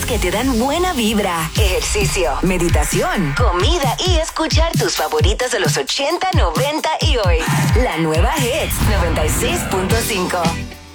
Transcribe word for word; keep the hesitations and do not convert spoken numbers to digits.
que te dan buena vibra, ejercicio, meditación, comida y escuchar tus favoritas de los ochenta, noventa y hoy. La nueva Hits noventa y seis punto cinco.